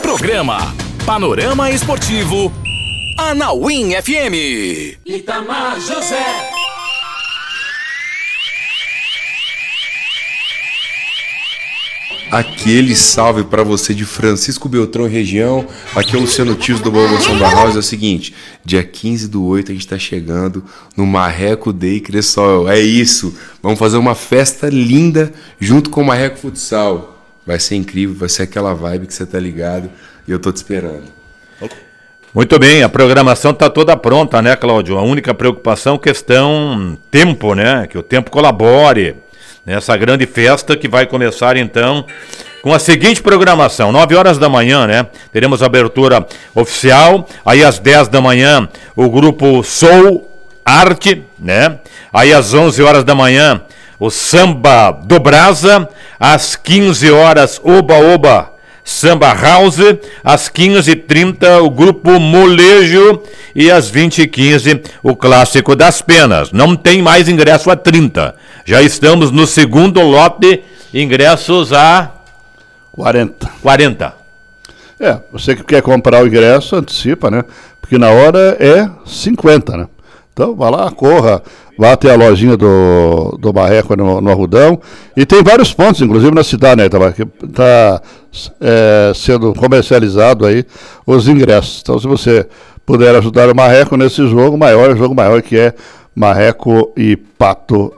Programa Panorama Esportivo Anauim FM. Itamar José. Aquele salve para você de Francisco Beltrão e região. Aqui é o Luciano Tios do Balboação da House. É o seguinte, dia 15/8 a gente tá chegando no Marreco Day Cressol. É isso, vamos fazer uma festa linda junto com o Marreco Futsal. Vai ser incrível, vai ser aquela vibe que você tá ligado e eu tô te esperando. Muito bem, a programação tá toda pronta, né, Cláudio? A única preocupação, questão tempo, né? Que o tempo colabore nessa grande festa que vai começar então com a seguinte programação, 9 horas da manhã, né? Teremos a abertura oficial, aí às 10 da manhã o grupo Soul Arte, né? Aí às 11 horas da manhã o Samba do Brasa, às 15 horas Oba Oba Samba House, às 15h30 o grupo Molejo e às 20h15 o Clássico das Penas. Não tem mais ingresso a 30. Já estamos no segundo lote, ingressos a 40. Você que quer comprar o ingresso, antecipa, né? Porque na hora é 50, né? Então, vá lá, corra, vá até a lojinha do Marreco no Arrudão. E tem vários pontos, inclusive na cidade, né, Itamar, que está sendo comercializado aí os ingressos. Então, se você puder ajudar o Marreco nesse jogo maior que é Marreco e Pato.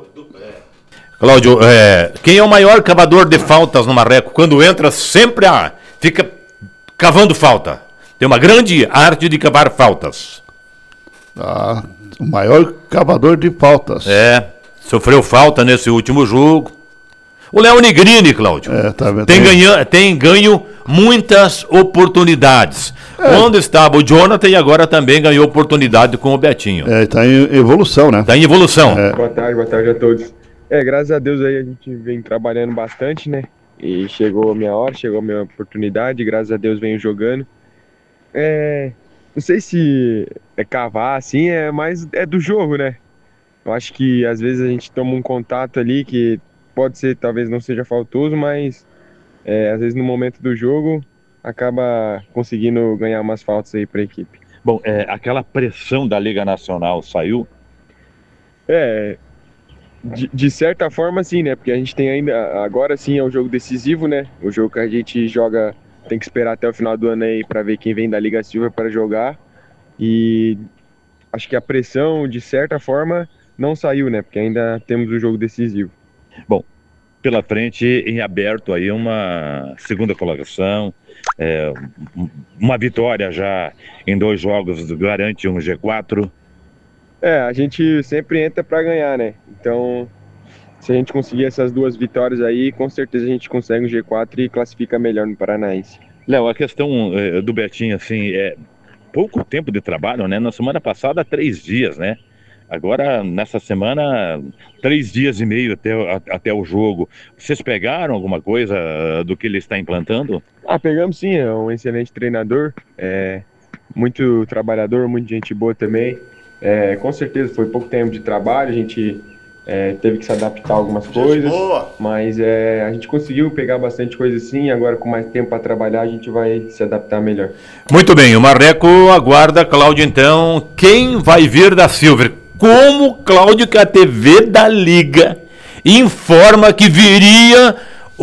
Cláudio, quem é o maior cavador de faltas no Marreco? Quando entra, sempre fica cavando falta. Tem uma grande arte de cavar faltas. O maior cavador de faltas. Sofreu falta nesse último jogo. O Léo Negrini, Cláudio, tem ganho muitas oportunidades. Onde estava o Jonathan e agora também ganhou oportunidade com o Betinho. Está em evolução, né? Está em evolução. Boa tarde a todos. Graças a Deus aí a gente vem trabalhando bastante, né? E chegou a minha hora, chegou a minha oportunidade, graças a Deus venho jogando. Não sei se é cavar assim, mas é do jogo, né? Eu acho que às vezes a gente toma um contato ali que pode ser, talvez não seja faltoso, mas às vezes no momento do jogo acaba conseguindo ganhar umas faltas aí para a equipe. Bom, aquela pressão da Liga Nacional saiu? De certa forma sim, né? Porque a gente tem ainda, agora sim é um jogo decisivo, né? O jogo que a gente joga, tem que esperar até o final do ano aí para ver quem vem da Liga Silver para jogar. E acho que a pressão, de certa forma, não saiu, né? Porque ainda temos o jogo decisivo. Bom, pela frente, em aberto aí uma segunda colocação, uma vitória já em 2 jogos garante um G4. A gente sempre entra para ganhar, né? Então, se a gente conseguir essas 2 vitórias aí, com certeza a gente consegue um G4 e classifica melhor no Paranaense. Léo, a questão do Betinho, assim, pouco tempo de trabalho, né? Na semana passada, 3 dias, né? Agora, nessa semana, 3 dias e meio até o jogo. Vocês pegaram alguma coisa do que ele está implantando? Pegamos sim, é um excelente treinador, muito trabalhador, muita gente boa também. Com certeza foi pouco tempo de trabalho, a gente teve que se adaptar a algumas coisas, mas a gente conseguiu pegar bastante coisa sim, agora com mais tempo para trabalhar a gente vai se adaptar melhor. Muito bem, o Marreco aguarda, Cláudio, então, quem vai vir da Silver? Como, Cláudio, que a TV da Liga informa que viria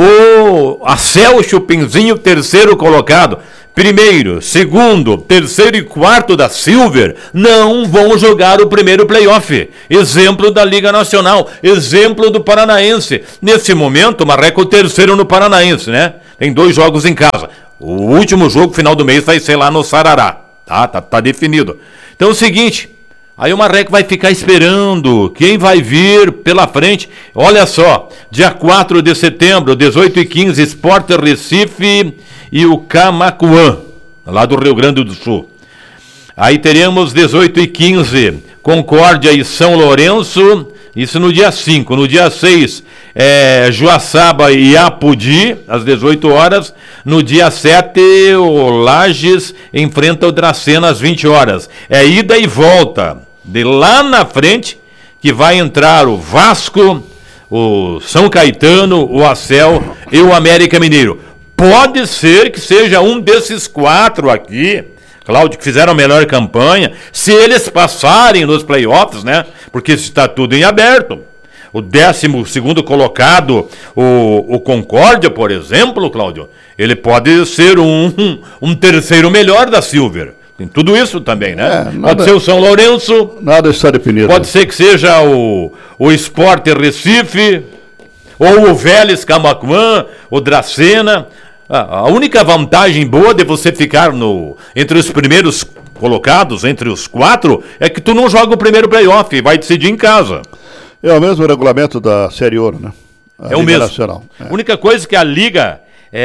a Celso Pinzinho, 3º colocado. 1º, 2º, 3º e 4º da Silver não vão jogar o primeiro playoff. Exemplo da Liga Nacional, exemplo do Paranaense. Nesse momento, o Marreco 3º no Paranaense, né? Tem 2 jogos em casa. O último jogo, final do mês, vai ser lá no Sarará. Tá definido. Então é o seguinte, aí o Marreco vai ficar esperando quem vai vir pela frente. Olha só, dia 4 de setembro, 18h15, Sport Recife e o Camaquã, lá do Rio Grande do Sul. Aí teremos 18h15, Concórdia e São Lourenço, isso no dia 5. No dia 6, Joaçaba e Apodi, às 18 horas. No dia 7, o Lages enfrenta o Dracena às 20 horas. Ida e volta. De lá na frente, que vai entrar o Vasco, o São Caetano, o Acel e o América Mineiro. Pode ser que seja um desses 4 aqui, Cláudio, que fizeram a melhor campanha, se eles passarem nos playoffs, né? Porque está tudo em aberto. O 12º colocado, o Concórdia, por exemplo, Cláudio, ele pode ser um terceiro melhor da Silver. Tem tudo isso também, né? Pode ser o São Lourenço. Nada está definido. Pode ser que seja o Sport Recife, ou o Vélez Camaquã, o Dracena. A única vantagem boa de você ficar entre os primeiros colocados, entre os 4, é que tu não joga o primeiro playoff e vai decidir em casa. É o mesmo regulamento da Série Ouro, né? É o mesmo. Nacional. A única coisa que a Liga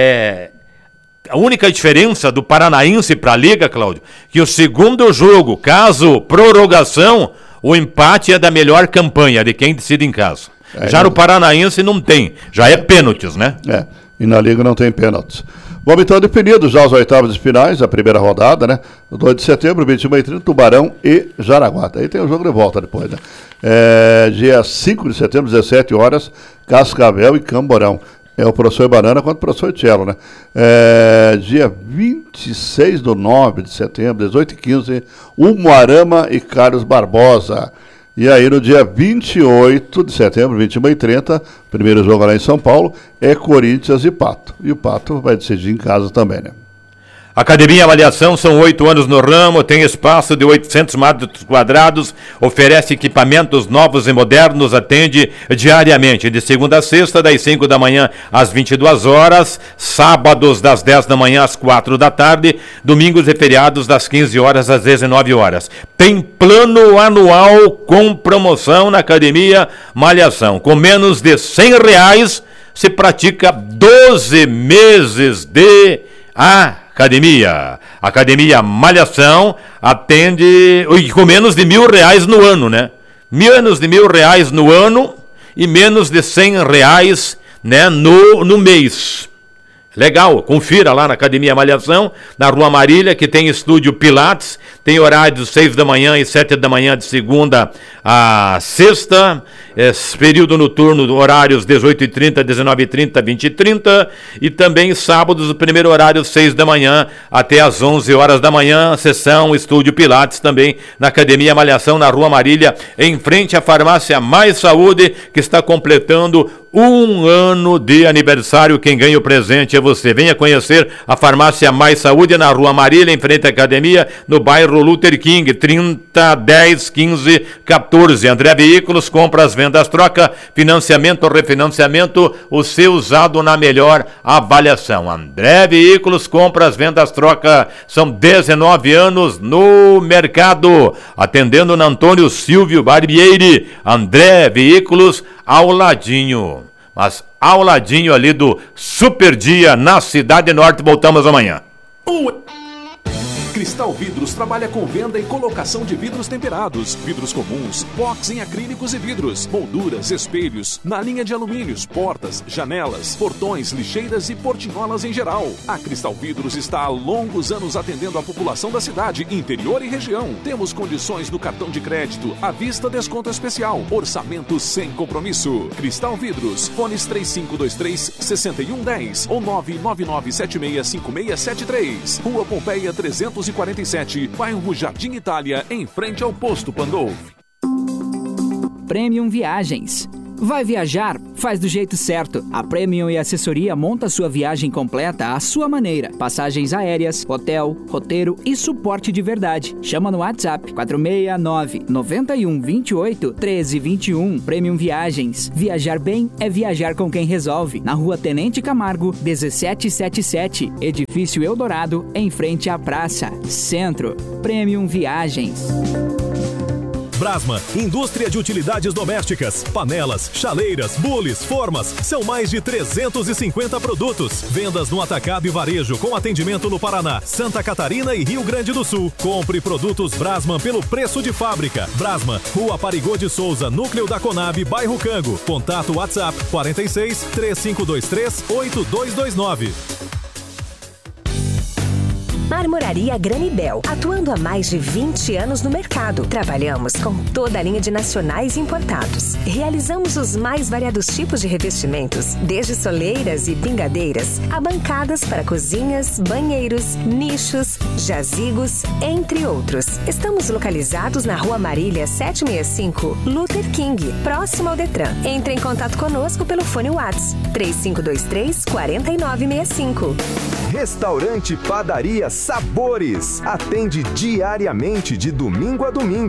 a única diferença do Paranaense para a Liga, Cláudio, que o segundo jogo, caso prorrogação, o empate é da melhor campanha de quem decide em casa. Já no Paranaense não tem, já é pênaltis, né? E na Liga não tem pênaltis. Vamos então definidos já as oitavas de finais, a primeira rodada, né? 2 de setembro, 21h30, Tubarão e Jaraguá. Aí tem o jogo de volta depois, né? Dia 5 de setembro, 17 horas, Cascavel e Camborão. É o professor Banana contra o professor Tchelo, né? Dia 26 de 9 de setembro, 18h15, Umuarama e Carlos Barbosa. E aí no dia 28 de setembro, 21h30, primeiro jogo lá em São Paulo, é Corinthians e Pato. E o Pato vai decidir em casa também, né? Academia Avaliação, são 8 anos no ramo, tem espaço de 800 metros quadrados, oferece equipamentos novos e modernos, atende diariamente, de segunda a sexta, das 5 da manhã às 22 horas, sábados das 10 da manhã às 4 da tarde, domingos e feriados das 15 horas às 19 horas. Tem plano anual com promoção na Academia Malhação. Com menos de R$100 se pratica 12 meses de Academia Malhação atende com menos de R$1.000 no ano, né? Menos de R$1.000 no ano e menos de R$100, né, no mês. Legal, confira lá na Academia Malhação, na Rua Marília, que tem estúdio Pilates, tem horários 6 da manhã e 7 da manhã de segunda a sexta, período noturno, horários 18h30, 19h30, 20h30, e também sábados, o primeiro horário 6 da manhã até as 11 horas da manhã, sessão estúdio Pilates também na Academia Malhação, na Rua Marília, em frente à Farmácia Mais Saúde, que está completando 1 ano de aniversário. Quem ganha o presente é você. Venha conhecer a Farmácia Mais Saúde na Rua Marília, em frente à Academia, no bairro Luther King, 30 10 15 14. André Veículos, compras, vendas, troca, financiamento, refinanciamento, o seu usado na melhor avaliação. André Veículos, compras, vendas, troca, são 19 anos no mercado, atendendo na Antônio Silvio Barbieri. André Veículos, ao ladinho, mas ao ladinho ali do Super Dia na Cidade Norte. Voltamos amanhã. Cristal Vidros trabalha com venda e colocação de vidros temperados, vidros comuns, box em acrílicos e vidros, molduras, espelhos, na linha de alumínios, portas, janelas, portões, lixeiras e portinholas em geral. A Cristal Vidros está há longos anos atendendo a população da cidade, interior e região. Temos condições no cartão de crédito, à vista desconto especial, orçamento sem compromisso. Cristal Vidros, fones 3523-6110 ou 999765673. Rua Pompeia 347, bairro Jardim Itália, em frente ao posto Pandolf. Premium Viagens. Vai viajar? Faz do jeito certo. A Premium e Assessoria monta sua viagem completa à sua maneira. Passagens aéreas, hotel, roteiro e suporte de verdade. Chama no WhatsApp 469-9128-1321. Premium Viagens. Viajar bem é viajar com quem resolve. Na Rua Tenente Camargo, 1777. Edifício Eldorado, em frente à praça. Centro. Premium Viagens. Brasma, indústria de utilidades domésticas, panelas, chaleiras, bules, formas, são mais de 350 produtos. Vendas no atacado e varejo com atendimento no Paraná, Santa Catarina e Rio Grande do Sul. Compre produtos Brasman pelo preço de fábrica. Brasman, Rua Parigô de Souza, Núcleo da Conab, bairro Cango. Contato WhatsApp 46 3523 8229. Marmoraria Granibel, atuando há mais de 20 anos no mercado. Trabalhamos com toda a linha de nacionais e importados. Realizamos os mais variados tipos de revestimentos, desde soleiras e pingadeiras a bancadas para cozinhas, banheiros, nichos, jazigos, entre outros. Estamos localizados na Rua Marília 765, Luther King, próximo ao Detran. Entre em contato conosco pelo fone WhatsApp 3523-4965. Restaurante Padaria Sabores. Atende diariamente de domingo a domingo.